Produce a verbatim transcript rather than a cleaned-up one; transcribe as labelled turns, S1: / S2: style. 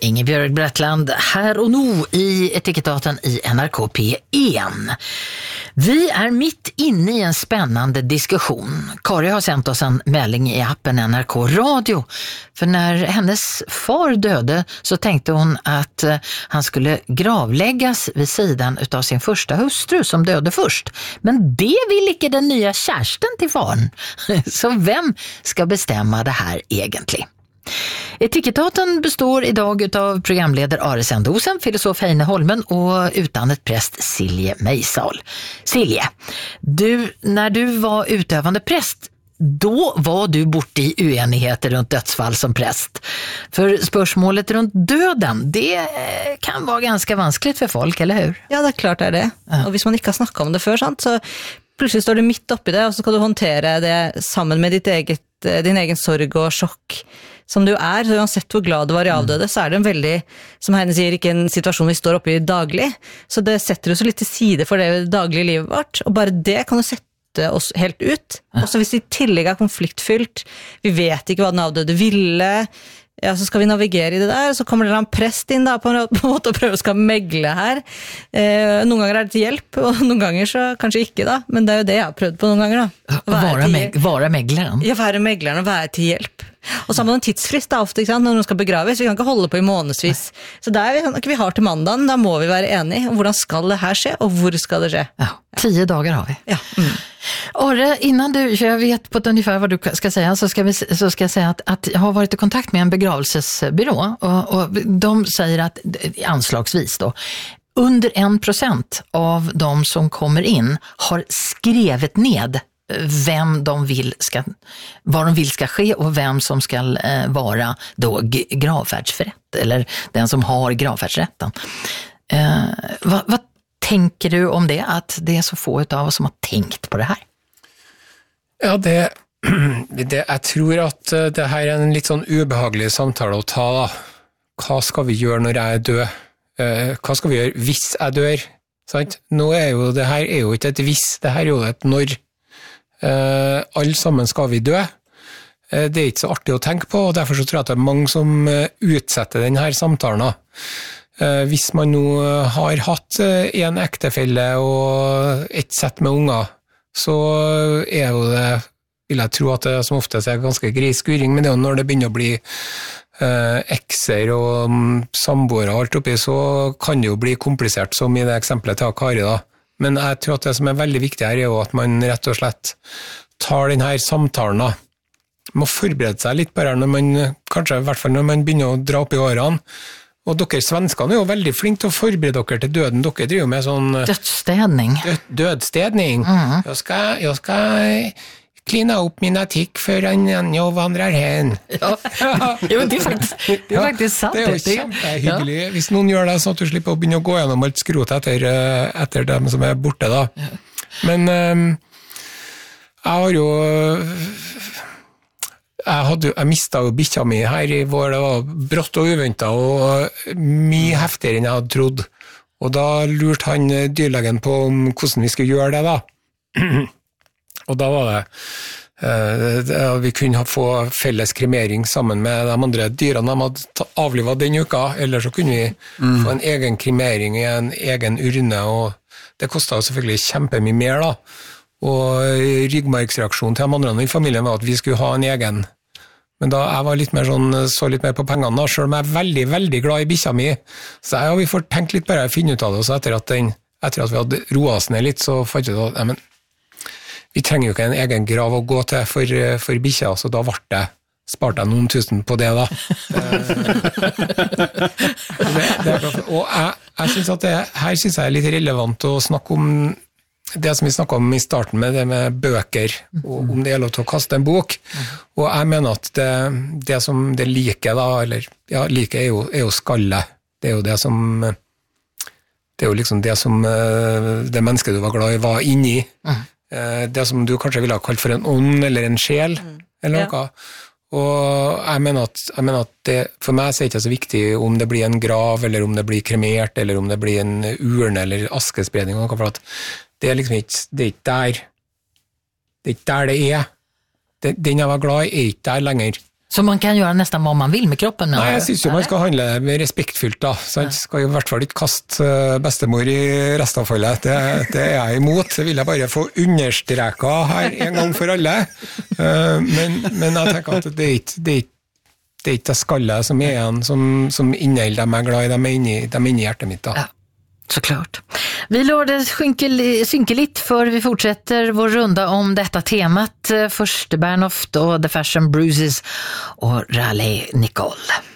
S1: Ingebjørg Brättland här och nu i Etikettaten i N R K P ett. Vi är mitt inne i en spännande diskussion. Kari har sänt oss en melding i appen N R K Radio. För när hennes far döde så tänkte hon att han skulle gravläggas vid sidan utav sin första hustru som döde först. Men det vill inte den nya kärsten till faren. Så vem ska bestämma det här egentligen? Etikettaten består idag av programledare Are Sendosen, filosof Heine Holmen och utdannet präst Silje Meisal. Silje, du, när du var utövande präst, då var du bort i uenigheter runt dödsfall som präst. För spörsmålet runt döden, det kan vara ganska vanskligt för folk, eller hur?
S2: Ja, det är klart är det. Ja. Och hvis man inte har snackat om det før, sant, så plutselig står du mitt oppi det, og så skal du håndtere det sammen med ditt eget, din egen sorg og sjokk som du er. Så uansett hvor glad du var i avdøde, så er det en veldig, som Heine sier, ikke en situasjon vi står oppi daglig. Så det setter oss litt til side for det daglige livet vårt, og bare det kan jo sette oss helt ut. Og så hvis det i tillegg er konfliktfylt, vi vet ikke hva den avdøde ville, ja, så skal vi navigere i det der, så kommer det en prest inn da, på en måte å prøve å skal megle her. Eh, noen ganger er det til hjelp, og noen ganger så kanskje ikke da, men det er jo det jeg har prøvd på noen ganger da.
S1: Vara, meg, vara megleren?
S2: Ja, være megleren og være til hjelp. Og så har man en tidsfrist da, ofte, ikke sant, når noen skal begraves, vi kan ikke holde på i månedsvis. Så der er vi, vi har til mandagen, da må vi være enige om hvordan skal det her skje, og hvor skal det skje.
S1: Ja, tio dagar har vi.
S2: Ja. Mm.
S1: Are, innan du, jag vet på ett ungefär vad du ska säga, så ska, vi, så ska jag säga att, att jag har varit i kontakt med en begravelsesbyrå och, och de säger att, anslagsvis då, under en procent av de som kommer in har skrivit ned vem de vill ska, vad de vill ska ske och vem som ska eh, vara då g- gravfärdsförrätt eller den som har gravfärdsrätten. Eh, vad, vad tänker du om det, att det är så få av oss som har tänkt på det här?
S3: Ja, det, det jeg tror at det her er en litt sånn ubehagelig samtale å ta da. Hva skal vi gjøre når jeg er død? Eh, hva skal vi gjøre hvis jeg dør? Sant? Nå er jo, det her er jo ikke et hvis, det her er jo et når. Uh, alle sammen skal vi dø. Uh, det er ikke så artig å tenke på, og derfor så tror jeg at det er mange som uh, utsetter denne samtalen. Uh, hvis man nå har hatt uh, en ektefelle og et sett med unger, så er jo det, vil jeg tro at det som oftest er ganske grei skuring, men det er jo når det begynner å bli uh, ekser og um, samboere og alt oppi, så kan det jo bli komplisert, som i det eksempelet til Kari da. Men jeg tror at det som er veldig viktig her er jo at man rett og slett tar denne samtalen da. Man må forberede seg litt på det når man, kanskje i hvert fall når man begynner å dra opp i årene. Og dere svenskene er jo veldig flinke til å forberede dere til døden. Dere driver med sånn
S1: dødsstädning.
S3: Død, dødstädning. Mm. Jag ska, jag ska klina upp mina tick för en jag vandrar hen.
S1: Ja. Jo, det är faktiskt, det är faktiskt sant.
S3: Det er jo kjempehyggelig. Ja. Hvis noen gjør det, så at du slipper å begynne å gå gjennom alt skrot etter, etter dem som er borte da. Ja. Men um, jeg har jo jeg, hadde, jeg mistet jo bikkja mi her i vår, det var brått og uventet og mye heftigere enn jeg hadde trodd. Og da lurte han dyrlegen på om hvordan vi skulle gjøre det da. Og da var det, eh, vi kunne få felles kremering sammen med de andre dyrene de hadde avlivet den uka, eller så kunne vi mm. få en egen kremering i en egen urne, og det kostet selvfølgelig kjempemye mer da. Og ryggmargsreaksjonen til de andre i familien var at vi skulle ha en egen. Men da jeg var litt mer sånn, så litt mer på pengene da, selv om jeg er veldig, veldig glad i bikkja mi, så jeg, ja, vi får tenkt litt bare å finne ut av det, og så etter at, den, etter at vi hadde roet oss ned litt, så fant vi ut at, ja, men vi trenger jo ikke en egen grav å gå til for, for bikkja, så da ble det, sparte jeg noen tusen på det da. det, det og jeg, jeg synes at det, her synes jeg er litt relevant å snakke om det som vi snakket om i starten med det med bøker, og om det gjelder til å kaste en bok. Og jeg mener at det, det som det liker da, eller ja, liker er jo, er jo skallet. Det er jo det som, det er jo liksom det som det mennesket du var glad i var inni. Det som du kanskje ville ha kalt for en ånd eller en sjel, mm. eller noe. Ja. Og jeg mener at, jeg mener at det, for meg så er det ikke så viktig om det blir en grav, eller om det blir kremert, eller om det blir en urne, eller askespredning, for at det er liksom ikke, det er ikke der, det er ikke der det er. Det, den jeg var glad i er ikke der lenger.
S1: Så man kan gjøre nesten hva man vil med kroppen?
S3: Nei, jeg synes jo man skal handle med respektfullt da, så man skal jo i hvert fall ikke kaste bestemor i restavfallet, det, det er jeg imot, det vil jeg bare få understreket her en gang for alle, men, men jeg tenker at det er ikke det, er ikke, det, er ikke det skallet som er igjen, som, som inneholder dem jeg er glad i, dem er inni, dem er inni hjertet mitt da.
S1: Ja. Såklart. Vi lår det synke, synke litt før vi fortsetter vår runda om dette temat. Først Bernhoft og The Fashion Bruises og Raleigh Nicole.